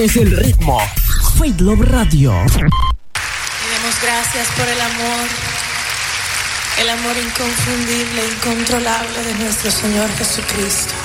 Es el ritmo. Faith Love Radio. Y damos gracias por el amor inconfundible, incontrolable de nuestro Señor Jesucristo.